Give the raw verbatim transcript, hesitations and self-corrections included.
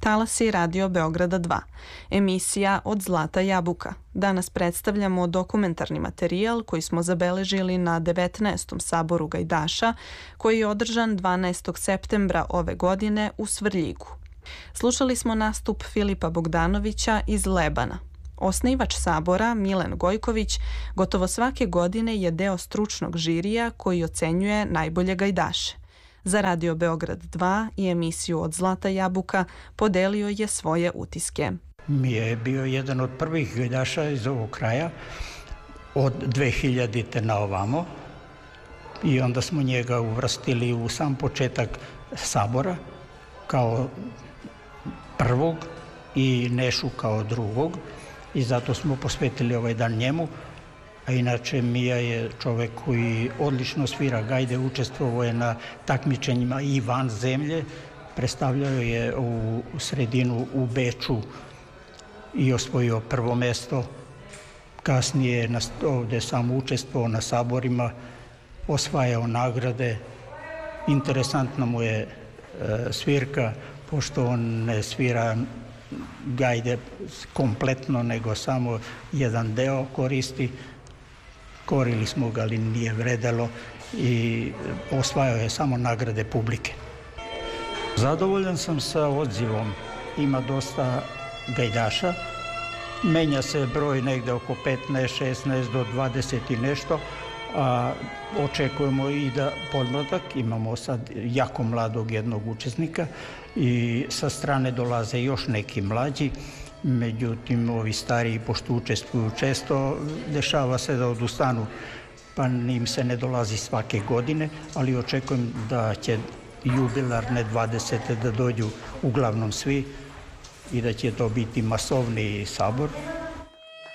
Talasi Radio Beograda dva. Emisija Od zlata jabuka. Danas predstavljamo dokumentarni materijal koji smo zabeležili na devetnaestom saboru gajdaša, koji je održan dvanaestog septembra ove godine u Svrljigu. Slušali smo nastup Filipa Bogdanovića iz Lebana. Osnivač sabora, Milen Gojković, gotovo svake godine je deo stručnog žirija koji ocenjuje najbolje gajdaše. Za Radio Beograd dva i emisiju Od zlata jabuka podelio je svoje utiske. Mi je bio jedan od prvih gajdaša iz ovog kraja od dve hiljadite na ovamo i onda smo njega uvrstili u sam početak sabora kao prvog i Nešu kao drugog i zato smo posvetili ovaj dan njemu. A inače Mija je čovek koji odlično svira gajde, učestvovao je na takmičenjima i van zemlje, predstavljao je u sredinu u Beču i osvojio prvo mesto. Kasnije je ovde sam učestvovao na saborima, osvajao nagrade. Interesantna mu je e, svirka, pošto on ne svira gajde kompletno, nego samo jedan deo koristi. Korili smo ga, ali nije vredelo i osvajao je samo nagrade publike. Zadovoljan sam sa odzivom. Ima dosta gajdaša. Menja se broj negde oko petnaest, šesnaest do dvadeset i nešto, a očekujemo i da podmladak. Imamo sad jako mladog jednog učesnika i sa strane dolaze još neki mlađi. Međutim, ovi stariji, pošto učestvuju često, dešava se da odustanu, pa im se ne dolazi svake godine, ali očekujem da će jubilarne dvadesete da dođu uglavnom svi i da će to biti masovni sabor.